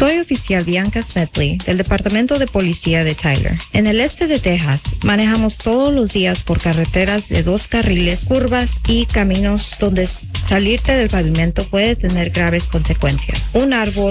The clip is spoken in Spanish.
Soy oficial Bianca Smedley del Departamento de Policía de Tyler. En el este de Texas, manejamos todos los días por carreteras de 2 carriles, curvas y caminos donde salirte del pavimento puede tener graves consecuencias. Un árbol